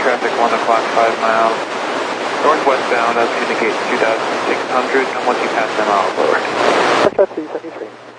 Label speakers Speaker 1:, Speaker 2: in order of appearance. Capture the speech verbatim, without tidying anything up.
Speaker 1: traffic one o'clock, five miles. Northwestbound, as indicates two thousand six hundred, and once you pass them, I'll lower it.
Speaker 2: Foxtrot two seventy-three.